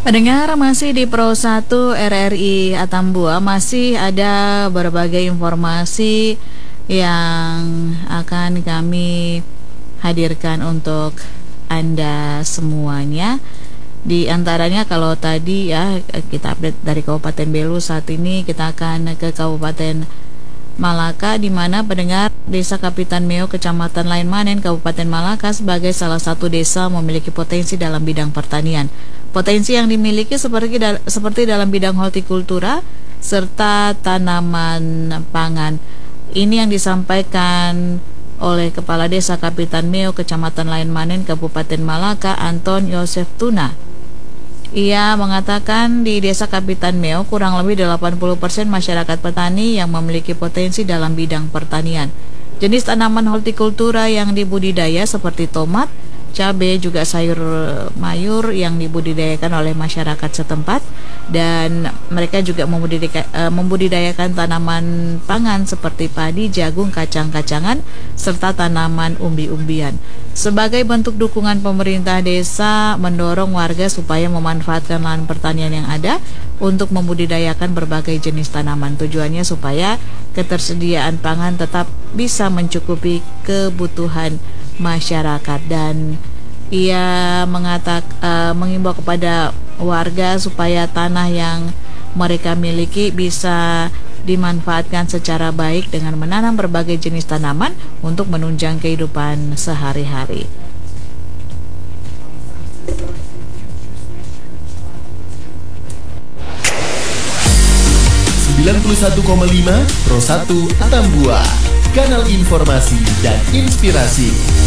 Pendengar, masih di Pro 1 RRI Atambua, masih ada berbagai informasi yang akan kami hadirkan untuk Anda semuanya. Di antaranya kalau tadi ya kita update dari Kabupaten Belu, saat ini kita akan ke Kabupaten Malaka, di mana pendengar Desa Kapitan Meo, Kecamatan Lain Manen, Kabupaten Malaka sebagai salah satu desa memiliki potensi dalam bidang pertanian. Potensi yang dimiliki seperti dalam bidang hortikultura serta tanaman pangan. Ini yang disampaikan oleh Kepala Desa Kapitan Meo, Kecamatan Lain Manen, Kabupaten Malaka, Anton Yosef Tuna. Ia mengatakan di Desa Kapitan Meo kurang lebih 80% masyarakat petani yang memiliki potensi dalam bidang pertanian. Jenis tanaman hortikultura yang dibudidaya seperti tomat, cabai, juga sayur mayur yang dibudidayakan oleh masyarakat setempat, dan mereka juga membudidayakan tanaman pangan seperti padi, jagung, kacang-kacangan, serta tanaman umbi-umbian. Sebagai bentuk dukungan, pemerintah desa mendorong warga supaya memanfaatkan lahan pertanian yang ada untuk membudidayakan berbagai jenis tanaman. Tujuannya supaya ketersediaan pangan tetap bisa mencukupi kebutuhan masyarakat. Dan ia mengimbau kepada warga supaya tanah yang mereka miliki bisa dimanfaatkan secara baik dengan menanam berbagai jenis tanaman untuk menunjang kehidupan sehari-hari. 91,5 Pro 1 Atambua, kanal informasi dan inspirasi.